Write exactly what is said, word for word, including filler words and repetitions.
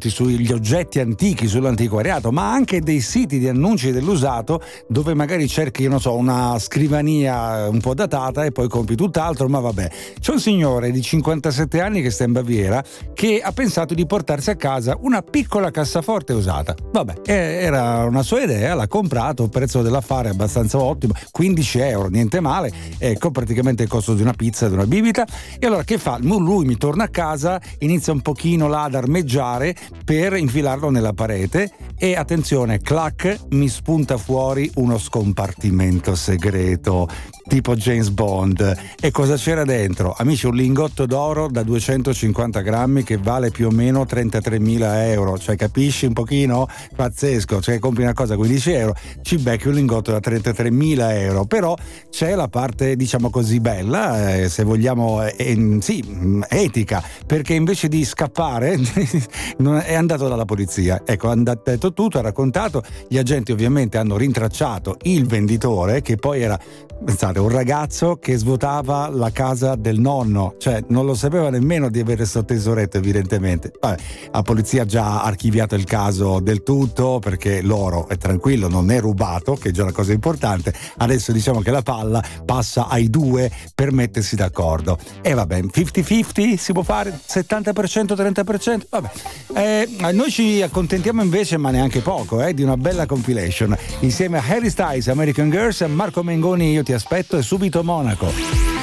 prodotti, sugli oggetti antichi, sull'antiquariato, ma anche dei siti di annunci dell'usato dove magari cerchi, non so, una scrivania un po' datata e poi compri tutt'altro, ma vabbè. C'è un signore di cinquantasette anni che sta in Baviera che ha pensato di portarsi a casa una piccola cassaforte usata. Vabbè, era una sua idea, l'ha comprato, il prezzo dell'affare è abbastanza ottimo, quindici euro, niente male, ecco praticamente il costo di una pizza, di una bibita. E allora che fa? Lui mi torna a casa, inizia un pochino là ad armeggiare per infilarlo nella parete e attenzione, clac, mi spunta fuori uno scompartimento segreto tipo James Bond. E cosa c'era dentro? Amici, un lingotto d'oro da duecentocinquanta grammi che vale più o meno trentatremila euro, cioè capisci un pochino? Pazzesco, cioè compri una cosa a quindici euro, ci becchi un lingotto da trentatremila euro. Però c'è la parte, diciamo così, bella, eh, se vogliamo, eh, sì, etica, perché invece di scappare è andato dalla polizia. Ecco, ha detto tutto, ha raccontato, gli agenti ovviamente hanno rintracciato il venditore, che poi era, pensate, un ragazzo che svuotava la casa del nonno, cioè non lo sapeva nemmeno di avere sto tesoretto, evidentemente. Vabbè, la polizia ha già archiviato il caso del tutto, perché l'oro è tranquillo, non è rubato, che è già una cosa importante. Adesso diciamo che la palla passa ai due per mettersi d'accordo. E vabbè, cinquanta cinquanta si può fare? settanta per cento trenta per cento? Vabbè. Eh, noi ci accontentiamo invece, ma neanche poco, eh, di una bella compilation insieme a Harry Styles, American Girls, e Marco Mengoni. Io ti aspetto e subito Monaco.